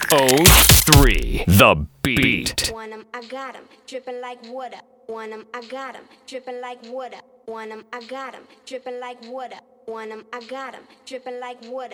103 The Beat. Want 'em, I got 'em, dripping like water. Want 'em, I got 'em, dripping like water. Want 'em, I got 'em, dripping like water. Want 'em, I got 'em, dripping like water.